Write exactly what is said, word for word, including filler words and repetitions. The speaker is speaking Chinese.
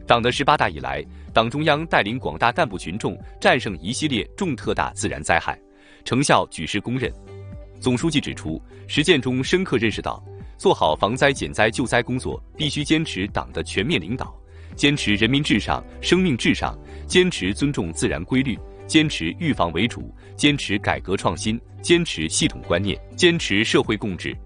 党的十八大以来，党中央带领广大干部群众战胜一系列重特大自然灾害，成效举世公认。总书记指出，实践中深刻认识到，做好防灾减灾救灾工作，必须坚持党的全面领导，坚持人民至上、生命至上，坚持尊重自然规律，坚持预防为主，坚持改革创新，坚持系统观念，坚持社会共治。